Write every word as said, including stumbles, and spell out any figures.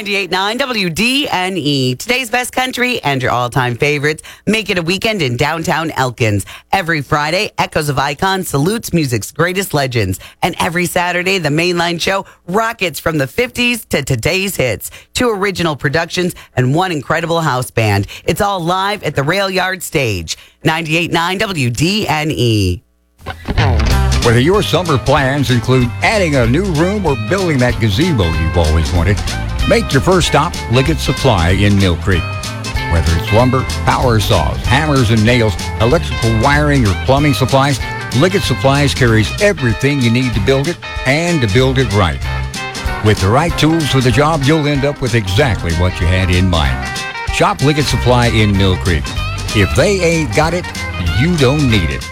ninety-eight point nine W D N E. Today's best country and your all-time favorites make it a weekend in downtown Elkins. Every Friday, Echoes of Icon salutes music's greatest legends. And every Saturday, the Mainline Show rockets from the fifties to today's hits. Two original productions and one incredible house band. It's all live at the Rail Yard Stage. ninety-eight point nine W D N E. Whether your summer plans include adding a new room or building that gazebo you've always wanted, make your first stop Liggett Supply in Mill Creek. Whether it's lumber, power saws, hammers and nails, electrical wiring, or plumbing supplies, Liggett Supplies carries everything you need to build it and to build it right. With the right tools for the job, you'll end up with exactly what you had in mind. Shop Liggett Supply in Mill Creek. If they ain't got it, you don't need it.